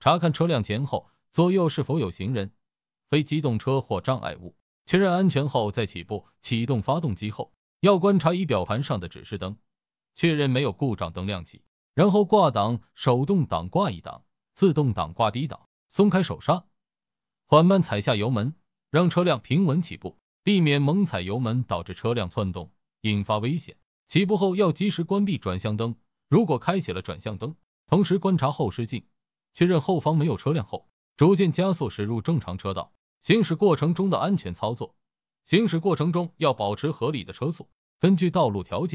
查看车辆前后左右是否有行人、非机动车或障碍物，确认安全后再起步。启动发动机后，要观察仪表盘上的指示灯，确认没有故障灯亮起，然后挂档，手动挡挂一档，自动挡挂低档，松开手刹，缓慢踩下油门，让车辆平稳起步，避免猛踩油门导致车辆窜动，引发危险。起步后要及时关闭转向灯，如果开启了转向灯，同时观察后视镜，确认后方没有车辆后，逐渐加速驶入正常车道。行驶过程中的安全操作，行驶过程中要保持合理的车速，根据道路条件